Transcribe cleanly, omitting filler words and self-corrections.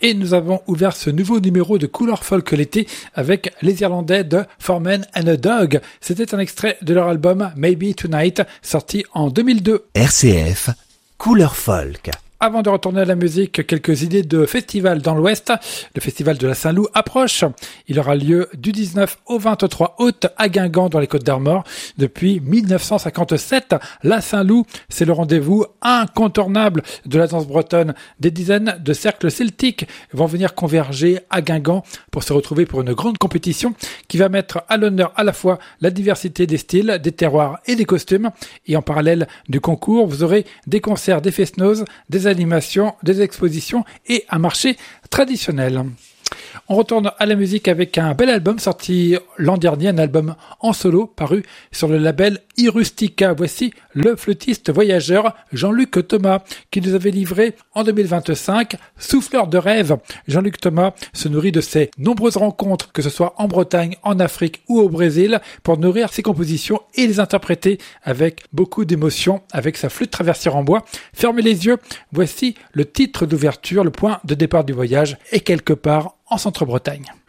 Et nous avons ouvert ce nouveau numéro de Couleur Folk l'été avec les Irlandais de For Men and a Dog. C'était un extrait de leur album Maybe Tonight, sorti en 2002. RCF, Couleur Folk. Avant de retourner à la musique, quelques idées de festival dans l'Ouest. Le festival de la Saint-Loup approche. Il aura lieu du 19 au 23 août à Guingamp dans les Côtes-d'Armor. Depuis 1957, la Saint-Loup, c'est le rendez-vous incontournable de la danse bretonne. Des dizaines de cercles celtiques vont venir converger à Guingamp pour se retrouver pour une grande compétition qui va mettre à l'honneur à la fois la diversité des styles, des terroirs et des costumes. Et en parallèle du concours, vous aurez des concerts, des fest-noz, des animations, des expositions et un marché traditionnel. On retourne à la musique avec un bel album sorti l'an dernier, un album en solo paru sur le label Irustica. Voici le flûtiste voyageur Jean-Luc Thomas qui nous avait livré en 2025 Souffleur de rêve. Jean-Luc Thomas se nourrit de ses nombreuses rencontres, que ce soit en Bretagne, en Afrique ou au Brésil, pour nourrir ses compositions et les interpréter avec beaucoup d'émotion avec sa flûte traversière en bois. Fermez les yeux, voici le titre d'ouverture, le point de départ du voyage est quelque part en Centre-Bretagne.